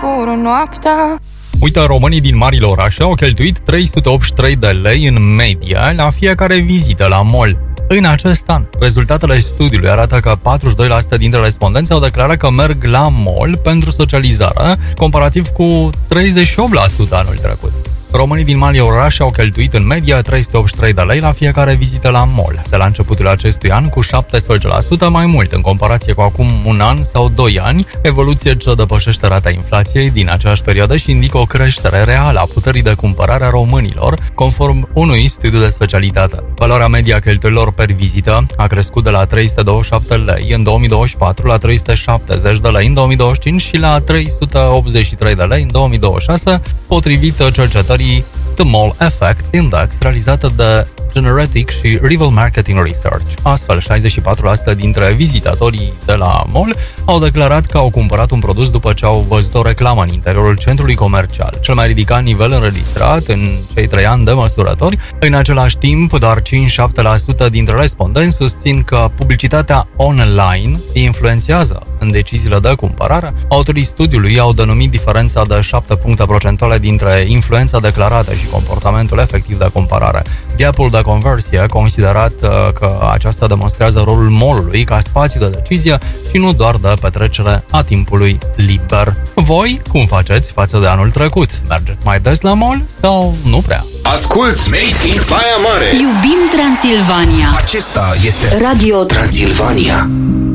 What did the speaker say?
fură noaptea. Uite, românii din marile orașe au cheltuit 383 de lei în media la fiecare vizită la mall. În acest an, rezultatele studiului arată că 42% dintre respondenți au declarat că merg la mall pentru socializare, comparativ cu 38% anul trecut. Românii din marile orașe au cheltuit în media 383 de lei la fiecare vizită la mall, de la începutul acestui an cu 17% mai mult în comparație cu acum un an sau 2 ani, evoluție ce depășește rata inflației din aceeași perioadă și indică o creștere reală a puterii de cumpărare a românilor, conform unui studiu de specialitate. Valoarea media a cheltuielilor per vizită a crescut de la 327 lei în 2024 la 370 de lei în 2025 și la 383 de lei în 2026, potrivit cercetării The Mall Effect Index realizată de Generatic și Rival Marketing Research. Astfel, 64% dintre vizitatorii de la mall au declarat că au cumpărat un produs după ce au văzut o reclamă în interiorul centrului comercial, cel mai ridicat nivel înregistrat în cei 3 ani de măsurători. În același timp, doar 5-7% dintre respondenți susțin că publicitatea online influențează în deciziile de cumpărare. Autorii studiului au denumit diferența de 7 puncte procentuale dintre influența declarată și comportamentul efectiv de cumpărare. Gapul de conversie, considerat că aceasta demonstrează rolul mall-ului ca spațiu de decizie și nu doar de petrecere a timpului liber. Voi, cum faceți față de anul trecut? Mergeți mai des la mall sau nu prea? Asculți Made in Baia Mare. Iubim Transilvania. Acesta este Radio Transilvania.